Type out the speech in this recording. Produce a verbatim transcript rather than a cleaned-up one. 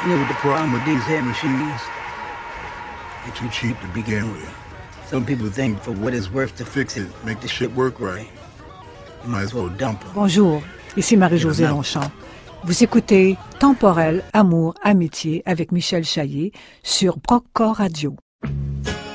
You know what the problem with these head machines? They're too cheap to begin with. Some people think for what it's worth to fix it, make the shit work right, you might as well dump them. Bonjour, ici Marie-Josée Longchamp. Vous écoutez Temporel, Amour, Amitié avec Michel Chaillet sur Procore Radio.